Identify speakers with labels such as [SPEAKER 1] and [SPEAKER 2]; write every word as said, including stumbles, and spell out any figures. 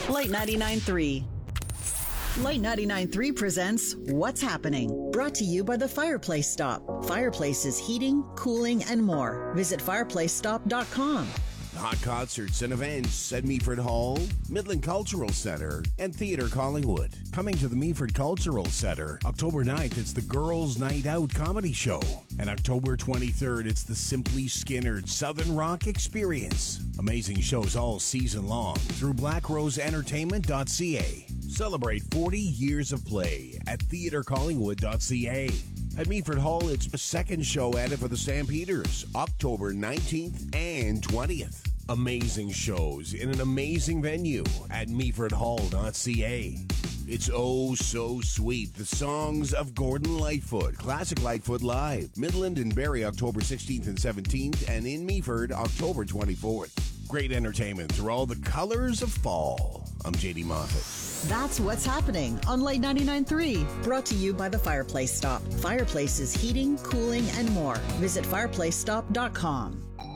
[SPEAKER 1] Light ninety-nine point three. Light ninety-nine point three presents What's Happening, brought to you by the Fireplace Stop. Fireplaces, heating, cooling, and more. Visit fireplace stop dot com.
[SPEAKER 2] Hot concerts and events at Meaford Hall, Midland Cultural Center, and Theatre Collingwood. Coming to the Meaford Cultural Center, October ninth, it's the Girls' Night Out comedy show. And October twenty-third, it's the Simply Skinnered Southern Rock Experience. Amazing shows all season long through black rose entertainment dot c a. Celebrate forty years of play at theatre collingwood dot c a. At Meaford Hall, it's the second show added for the Stampeders, October nineteenth and twentieth. Amazing shows in an amazing venue at meaford hall dot c a. It's oh so sweet. The songs of Gordon Lightfoot, Classic Lightfoot Live, Midland and Barrie, October sixteenth and seventeenth, and in Meaford, October twenty-fourth. Great entertainment through all the colors of fall. I'm J D Moffat.
[SPEAKER 1] That's What's Happening on Light ninety-nine point three, brought to you by the Fireplace Stop. Fireplaces, heating, cooling, and more. Visit fireplace stop dot com.